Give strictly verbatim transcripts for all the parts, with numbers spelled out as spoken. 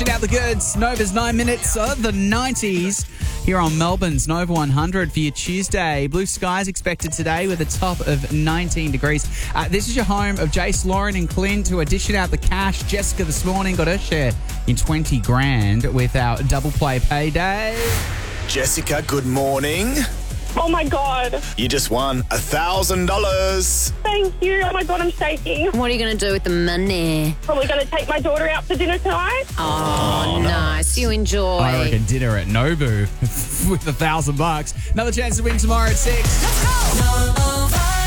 Dishing out the goods. Nova's nine minutes of the nineties here on Melbourne's Nova one hundred for your Tuesday. Blue skies expected today with a top of nineteen degrees. Uh, this is your home of Jace, Lauren and Clint, who are dishing out the cash. Jessica this morning got her share in twenty grand with our double play payday. Jessica, good morning. Oh my God. You just won a thousand dollars. Thank you. Oh my God, I'm shaking. What are you going to do with the money? Probably going to take my daughter out for dinner tonight. Oh, oh nice. You enjoy. I reckon dinner at Nobu with a thousand bucks. Another chance to win tomorrow at six. Let's go.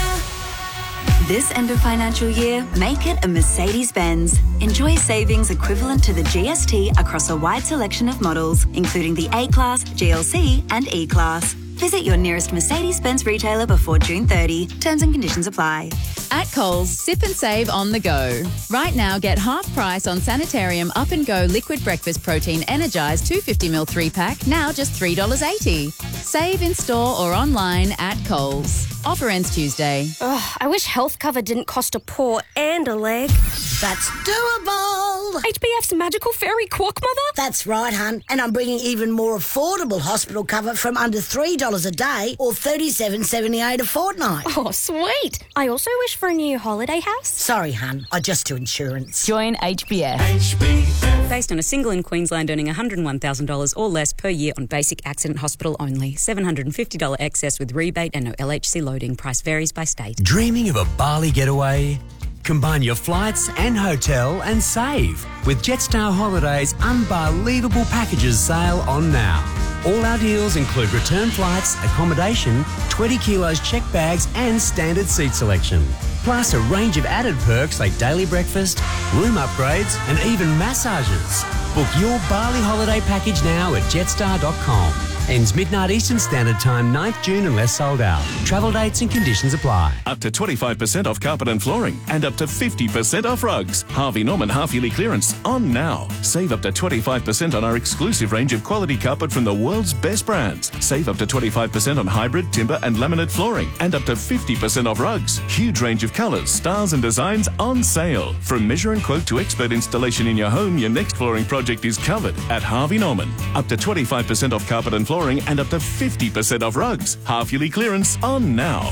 This end of financial year, make it a Mercedes-Benz. Enjoy savings equivalent to the G S T across a wide selection of models, including the A-Class, G L C and E-Class. Visit your nearest Mercedes-Benz retailer before June thirtieth. Terms and conditions apply. At Coles, sip and save on the go. Right now, get half price on Sanitarium Up and Go Liquid Breakfast Protein Energized two hundred fifty milliliter three pack, now just three dollars eighty. Save in store or online at Coles. Offer ends Tuesday. Ugh, I wish health cover didn't cost a paw and a leg. That's doable. H B F's Magical Fairy Quack Mother? That's right, hun. And I'm bringing even more affordable hospital cover from under three dollars a day or thirty-seven seventy-eight a fortnight. Oh, sweet. I also wish for a new holiday house. Sorry, hun. I just do insurance. Join H B F. H B F. Based on a single in Queensland earning one hundred one thousand dollars or less per year on basic accident hospital only. seven hundred fifty dollars excess with rebate and no L H C loading. Price varies by state. Dreaming of a Bali getaway? Combine your flights and hotel and save with Jetstar Holidays' unbelievable packages sale on now. All our deals include return flights, accommodation, twenty kilos checked bags and standard seat selection. Plus a range of added perks like daily breakfast, room upgrades and even massages. Book your Bali holiday package now at jetstar dot com. Ends midnight Eastern Standard Time, ninth of June unless sold out. Travel dates and conditions apply. Up to twenty-five percent off carpet and flooring and up to fifty percent off rugs. Harvey Norman half-yearly clearance on now. Save up to twenty-five percent on our exclusive range of quality carpet from the world's best brands. Save up to twenty-five percent on hybrid, timber and laminate flooring and up to fifty percent off rugs. Huge range of colours, styles and designs on sale. From measure and quote to expert installation in your home, your next flooring project is covered at Harvey Norman. Up to twenty-five percent off carpet and flooring and up to fifty percent off rugs. Half-yearly clearance on now.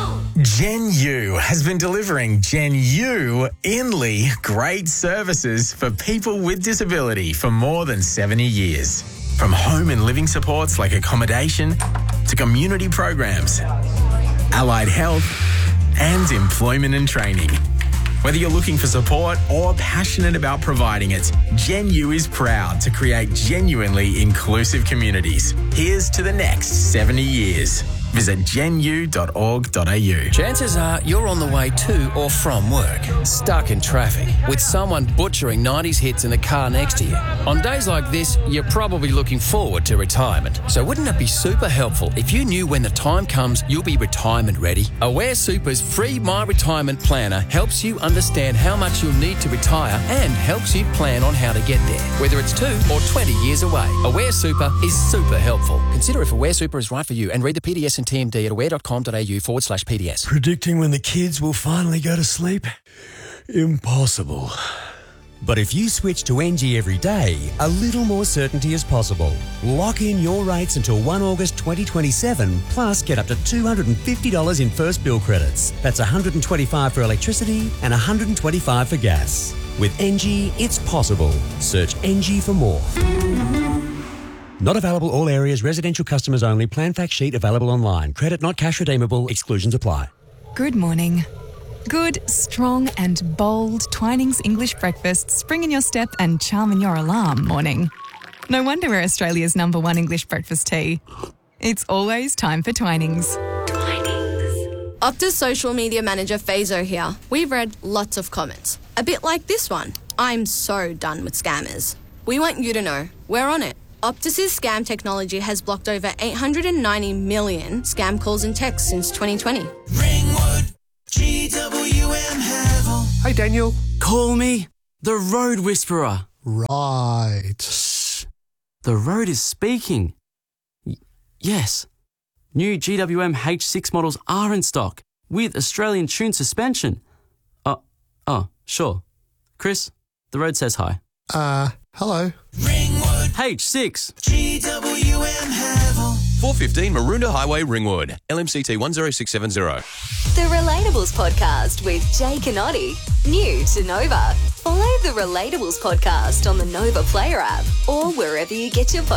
Gen U has been delivering Gen U Inly great services for people with disability for more than seventy years. From home and living supports like accommodation to community programs, allied health and employment and training. Whether you're looking for support or passionate about providing it, Gen U is proud to create genuinely inclusive communities. Here's to the next seventy years. Visit gen u dot org dot a u. Chances are you're on the way to or from work, stuck in traffic, with someone butchering nineties hits in the car next to you. On days like this, you're probably looking forward to retirement. So wouldn't it be super helpful if you knew when the time comes you'll be retirement ready? Aware Super's free My Retirement Planner helps you understand how much you'll need to retire and helps you plan on how to get there, whether it's two or twenty years away. Aware Super is super helpful. Consider if Aware Super is right for you and read the P D S and T M D at aware dot com dot a u forward slash P D S. Predicting when the kids will finally go to sleep? Impossible. But if you switch to N G every day, a little more certainty is possible. Lock in your rates until the first of August twenty twenty-seven, plus get up to two hundred fifty dollars in first bill credits. That's one hundred twenty-five dollars for electricity and one hundred twenty-five dollars for gas. With N G, it's possible. Search N G for more. Not available all areas, residential customers only. Plan fact sheet available online. Credit not cash redeemable. Exclusions apply. Good morning. Good, strong and bold Twinings English breakfast spring in your step and charm in your alarm morning. No wonder we're Australia's number one English breakfast tea. It's always time for Twinings. Twinings. Optus social media manager Fazo here. We've read lots of comments. A bit like this one. I'm so done with scammers. We want you to know we're on it. Optus's scam technology has blocked over eight hundred ninety million scam calls and texts since twenty twenty. Ringwood, G W M Havel. Hey Daniel, call me the Road Whisperer. Right. Shh. The road is speaking. Y- yes. New G W M H six models are in stock with Australian tuned suspension. Oh, oh, sure. Chris, the road says hi. Uh... Hello. H six. G W M Havel. four fifteen Maroondah Highway, Ringwood. L M C T one zero six seven zero. The Relatables Podcast with Jake and Oddie. New to Nova. Follow the Relatables Podcast on the Nova Player app or wherever you get your podcasts.